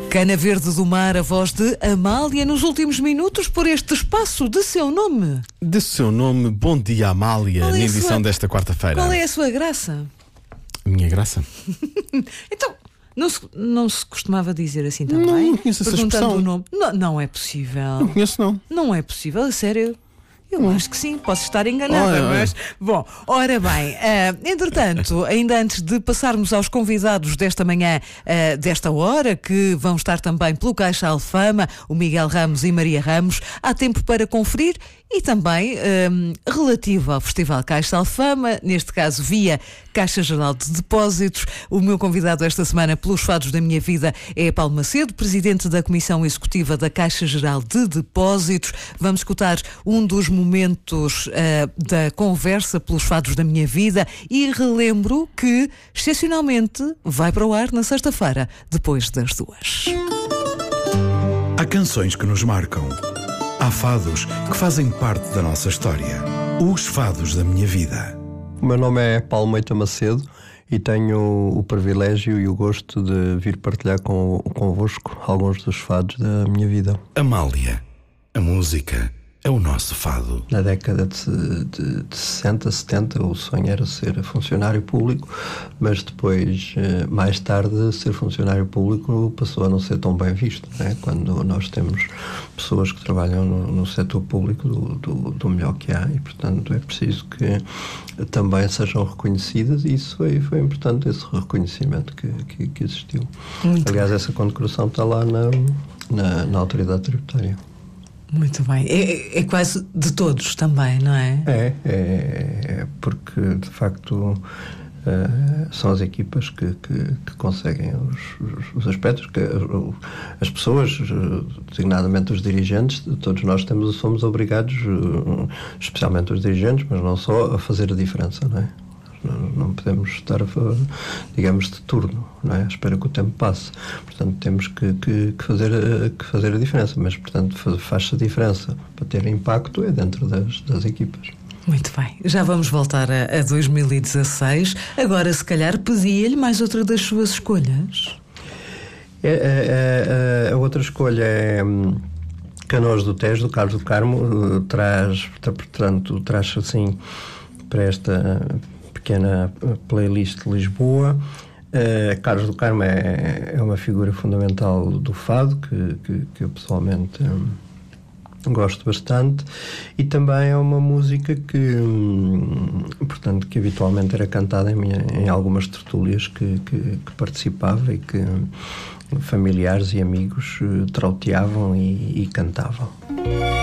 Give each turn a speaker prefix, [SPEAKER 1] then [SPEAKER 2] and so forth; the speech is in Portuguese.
[SPEAKER 1] Cana Verde do Mar, a voz de Amália, nos últimos minutos por este espaço de seu nome.
[SPEAKER 2] De seu nome, bom dia Amália, na edição desta quarta-feira.
[SPEAKER 1] Qual é a sua graça?
[SPEAKER 2] A minha graça?
[SPEAKER 1] Então, não se costumava dizer assim também?
[SPEAKER 2] Não conheço essa
[SPEAKER 1] Perguntando
[SPEAKER 2] expressão.
[SPEAKER 1] o nome. Não é possível.
[SPEAKER 2] Não conheço, não.
[SPEAKER 1] Não é possível, a sério. Eu acho que sim, posso estar enganada, mas... Bom, ora bem, entretanto, ainda antes de passarmos aos convidados desta manhã, desta hora, que vão estar também pelo Caixa Alfama, o Miguel Ramos e Maria Ramos, há tempo para conferir e também relativo ao Festival Caixa Alfama, neste caso via Caixa Geral de Depósitos. O meu convidado esta semana pelos Fados da Minha Vida é Paulo Macedo, presidente da Comissão Executiva da Caixa Geral de Depósitos. Vamos escutar um dos momentos da conversa pelos Fados da Minha Vida e relembro que, excepcionalmente, vai para o ar na sexta-feira, depois das 2.
[SPEAKER 3] Há canções que nos marcam. Há fados que fazem parte da nossa história. Os Fados da Minha Vida.
[SPEAKER 4] O meu nome é Paulo Meita Macedo e tenho o privilégio e o gosto de vir partilhar convosco alguns dos fados da minha vida.
[SPEAKER 3] Amália, a música é o nosso fado.
[SPEAKER 4] Na década de 60, 70, o sonho era ser funcionário público, mas depois, mais tarde, ser funcionário público passou a não ser tão bem visto, né? Quando nós temos pessoas que trabalham no setor público do melhor que há e, portanto, é preciso que também sejam reconhecidas e isso foi importante, esse reconhecimento que existiu. Aliás, essa condecoração está lá na autoridade tributária.
[SPEAKER 1] Muito bem. É quase de todos também, não é?
[SPEAKER 4] É porque, de facto, são as equipas que conseguem os aspectos, que as pessoas, designadamente os dirigentes, todos nós somos obrigados, especialmente os dirigentes, mas não só, a fazer a diferença, não é? Não podemos estar, digamos, de turno, não é? À espera que o tempo passe. Portanto, temos que fazer a diferença, mas, portanto, faz-se a diferença para ter impacto é dentro das equipas.
[SPEAKER 1] Muito bem, já vamos voltar a 2016. Agora, se calhar, pedia-lhe mais outra das suas escolhas.
[SPEAKER 4] A outra escolha é Canoas do Tejo, do Carlos do Carmo. Traz assim para esta pequena playlist de Lisboa. Carlos do Carmo é uma figura fundamental do fado que eu pessoalmente gosto bastante e também é uma música que habitualmente era cantada em algumas tertúlias que participava e que familiares e amigos trauteavam e cantavam.